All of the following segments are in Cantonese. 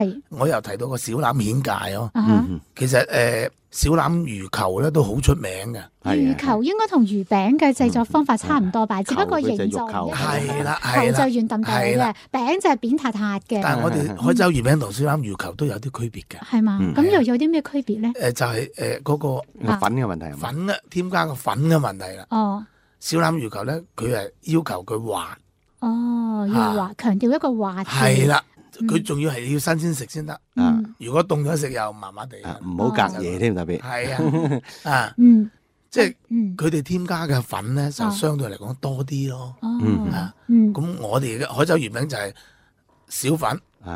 我又提到個小欖蜆芥咯。其實小欖魚球咧都好出名嘅。 魚球應該同魚餅嘅製作方法差唔多吧？只不過形狀唔一樣。 係啦， 球就圓揼揼嘅，餅就係扁塌塌嘅。 但係我哋海州魚餅同小欖魚球都有啲區別嘅。 係嘛？咁又有啲咩區別咧？ 就係嗰個粉嘅問題。 粉啊，添加個粉嘅問題啦。 哦。小欖魚球咧，佢係要求佢滑。 哦，要滑，強調一個滑。 係啦。佢仲要係要新鮮食先得，如果凍咗食又麻麻地， 唔好隔夜添特別。 係啊，即係佢哋添加嘅粉咧，就相對嚟講多啲咯。咁我哋嘅海州魚餅就係少粉，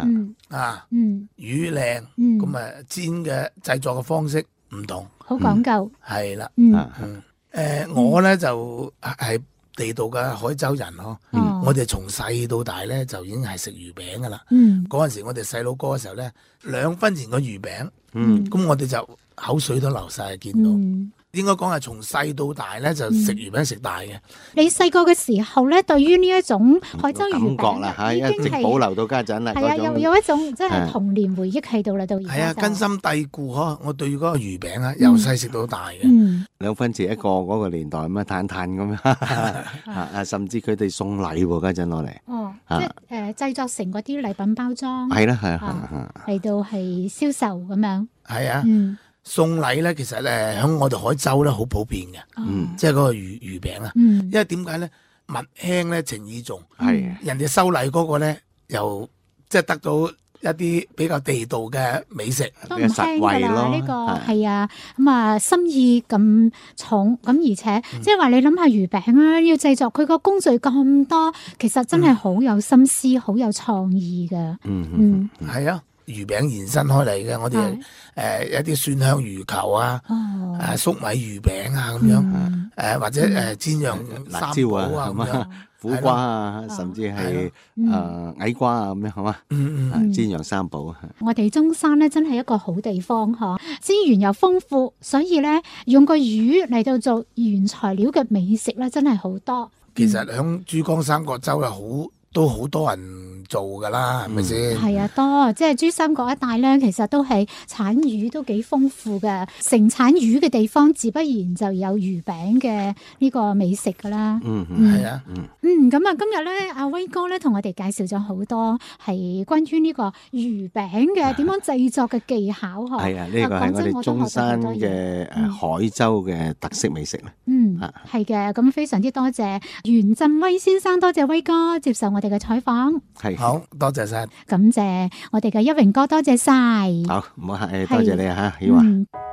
魚靚，咁啊煎嘅製作嘅方式唔同， 好講究。 係啦，我咧就係地道嘅海州人咯，我哋從細到大咧就已經係食魚餅噶啦。嗰陣時我哋細佬哥嘅時候咧，2分錢個魚餅，咁我哋就口水都流晒，見到。應該講係從細到大咧就食魚餅食大嘅。 你細個嘅時候咧，對於呢一種海州魚餅啦，一直保留到家陣啦。 係啊，又有一種真係童年回憶喺度啦，到而家。 係啊，根深蒂固呵。我對嗰個魚餅啊，由細食到大嘅。 2分錢一個嗰個年代咁啊，嘆咁樣甚至佢哋送禮喎，家陣攞嚟。 即係製作成嗰啲禮品包裝。 係啦， 嚟到係銷售咁樣。 係啊。送禮咧，其實喺我哋海州咧好普遍嘅，即係嗰個魚餅啊。因為點解咧？物輕咧情意重，人哋收禮嗰個咧又即係得到一啲比較地道嘅美食， 都唔輕㗎啦。呢個係啊，咁啊心意咁重，咁而且即係話你諗下魚餅啊，要製作佢個工序咁多，其實真係好有心思，好有創意嘅。 係啊。魚餅延伸開嚟嘅，我哋一啲蒜香魚球啊，粟米魚餅啊咁樣，或者煎釀辣椒啊咁樣，苦瓜啊，甚至係矮瓜啊咁樣，係嘛？煎釀三寶啊！ 我哋中山咧真係一個好地方嗬，資源又豐富，所以咧用個魚嚟到做原材料嘅美食咧真係好多。 其實響珠江三角洲都好多人做噶啦，係咪先？ 係啊，多即係珠三角一帶咧，其實都係產魚都幾豐富嘅，盛產魚嘅地方，自不然就有魚餅嘅呢個美食噶啦。 係啊。 咁啊，今日咧，阿威哥咧同我哋介紹咗好多係關於呢個魚餅嘅點樣製作嘅技巧嗬。 係啊，呢個係我哋中山嘅海州嘅特色美食啦。 係嘅，咁非常之多謝袁振威先生，多謝威哥接受我哋嘅採訪。 係， 好多謝晒， 感謝我哋嘅一榮哥，多謝晒。 好，唔好客氣，多謝你啊，曉華。